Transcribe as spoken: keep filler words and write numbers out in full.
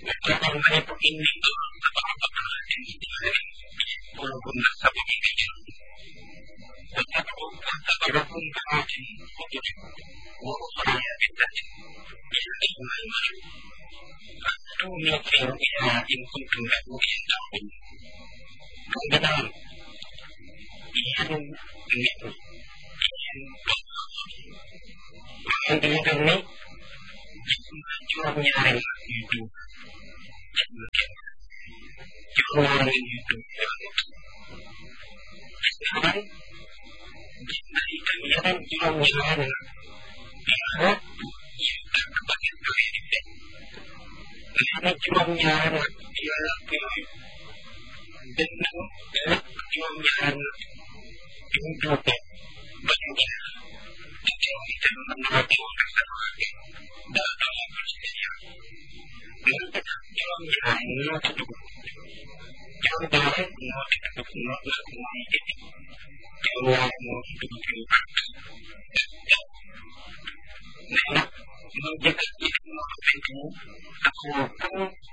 Jangan banyak ini apa-apa ini walaupun nasabah ini tetapi kata pun kaji untuk orang kita ini memang tu ni kira in kuntum mungkin tahun kemudian ini ini ini ini cuma nyari hidup mungkin cuma nyari hidup sekarang dari kalian cuma nyari biar kita kebagian kredit ini cuma nyari biar pilih dengan cuma nyari hidup banyak yang kita mengenai orang lagi dalam peristiwa ini jangan jangan cukup jangan jangan mau kita semua semua ini jangan mau hidup nah menjaga itu mau aku